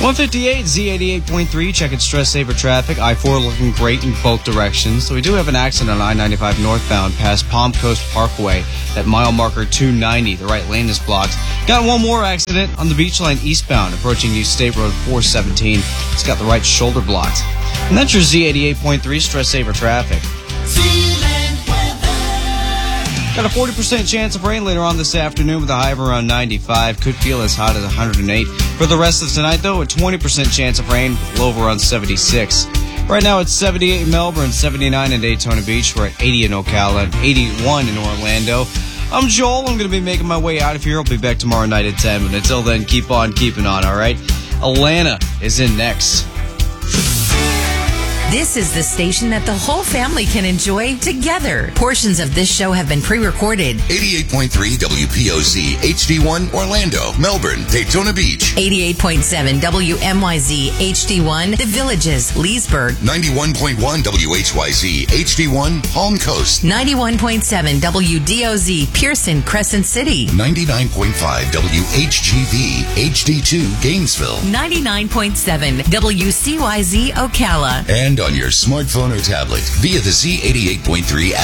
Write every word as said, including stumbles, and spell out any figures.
one fifty-eight, Z eighty-eight point three, checking stress saver traffic. I four looking great in both directions. So we do have an accident on I ninety-five northbound past Palm Coast Parkway at mile marker two ninety. The right lane is blocked. Got one more accident on the Beach Line eastbound approaching New State Road four seventeen. It's got the right shoulder blocked. And that's your Z eighty-eight point three stress saver traffic. Got a forty percent chance of rain later on this afternoon with a high of around ninety-five. Could feel as hot as one hundred eight. For the rest of tonight, though, a twenty percent chance of rain with low of around seventy-six. Right now, it's seventy-eight in Melbourne, seventy-nine in Daytona Beach. We're at eighty in Ocala and eighty-one in Orlando. I'm Joel. I'm going to be making my way out of here. I'll be back tomorrow night at ten. But until then, keep on keeping on, all right? Atlanta is in next. This is the station that the whole family can enjoy together. Portions of this show have been pre-recorded. eighty-eight point three W P O Z H D one Orlando, Melbourne, Daytona Beach. eighty-eight point seven W M Y Z H D one The Villages, Leesburg. ninety-one point one W H Y Z H D one Palm Coast. ninety-one point seven W D O Z Pearson, Crescent City. ninety-nine point five W H G V H D two Gainesville. ninety-nine point seven W C Y Z Ocala. And on your smartphone or tablet via the Z eighty-eight point three app.